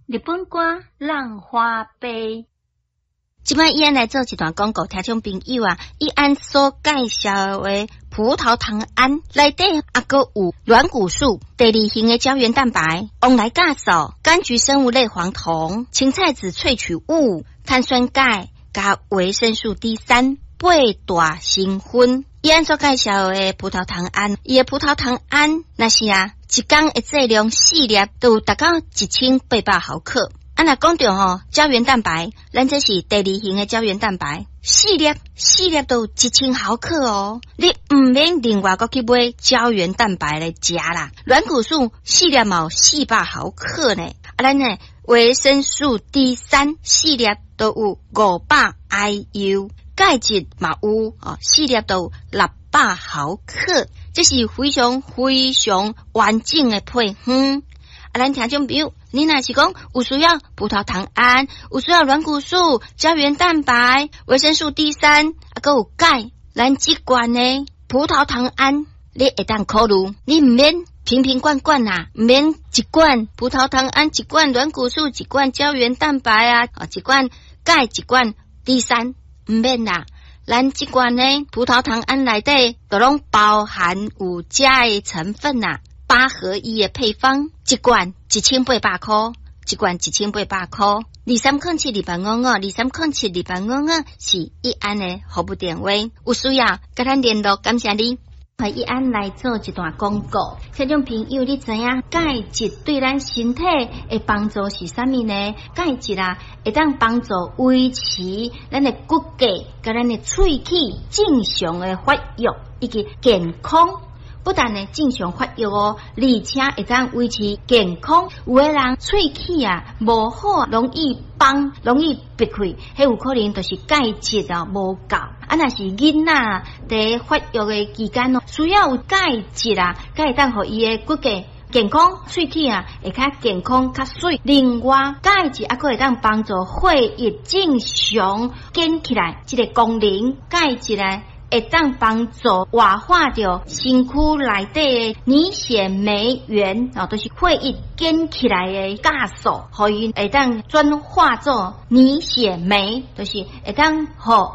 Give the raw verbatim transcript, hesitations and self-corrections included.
日本歌《浪花杯》。 今摆伊安来做一段广告，听众朋友啊，伊安所介绍的葡萄糖胺内底还佫有软骨素、第二型的胶原蛋白、旺来酵素、柑橘生物类黄酮、青菜籽萃取物、碳酸钙加维生素 D 三、八大成分。伊安所介绍的葡萄糖胺，伊的葡萄糖胺那是啊，一天的剂量四粒都有达到一千八百毫克。啊，若讲到吼胶原蛋白，咱这是第二型的胶原蛋白，四粒四粒都有一千毫克哦。你唔免另外搁去买胶原蛋白来食啦，软骨素四粒嘛有四百毫克呢。啊，咱呢维生素 D 三四粒都有五百 I U。钙质嘛有哦，四粒都有六百毫克，这是非常非常完整的配方。啊，咱听众朋友，你若是讲有需要葡萄糖胺，有需要软骨素、胶原蛋白、维生素 D 三，啊，还有钙，咱这罐呢葡萄糖胺，你会当考虑，你唔免瓶瓶罐罐啦，唔免一罐葡萄糖胺，一罐软骨素，一罐胶原蛋白啊，啊，一罐钙，一罐 D 三。唔免啦，咱这罐呢葡萄糖胺内底都拢包含有钾的成分啦，八合一的配方，一罐一千八百块，一罐一千八百块，二三空七二八五五，二三空七二八五五是一安的服务电话，有需要跟咱联络，感谢你。和一安来做一段广告，听众朋友，你知影钙质对咱身体的帮助是啥物呢？钙质啊，会当帮助维持咱的骨骼甲咱的喙齿正常的发育以及健康。不但呢正常发育哦，而且会当维持健康。有的人喙齿啊无好，容易崩，容易闭开，迄有可能就是钙质啊无够。啊，若是囡仔在发育的期间哦，需要有钙质啊，才会当互伊的骨骼健康，喙齿啊会较健康较水。另外，钙质还可会当帮助血液正常建起来，这个功能钙质呢。会当帮助活化掉身躯内底的凝血酶原，哦，都是血液建起来的酵素，互伊会当转化做凝血酶，就是会当互